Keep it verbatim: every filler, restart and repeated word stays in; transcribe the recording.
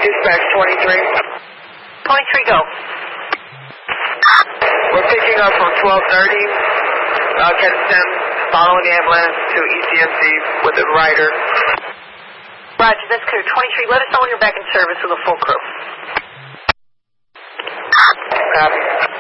Dispatch twenty-three. twenty-three, go. We're picking up from twelve thirty. Uh, Ken Sim following the ambulance to E C M C with a rider. Roger, that's clear. twenty-three, let us know when you're back in service with a full crew. Copy.